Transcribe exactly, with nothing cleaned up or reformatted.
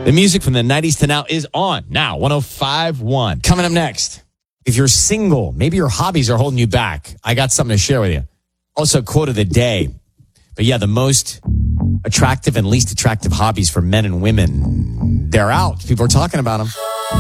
The music from the nineties to now is on. Now, one oh five point one. Coming up next, if you're single, maybe your hobbies are holding you back. I got something to share with you. Also, quote of the day. But yeah, the most attractive and least attractive hobbies for men and women, they're out. People are talking about them.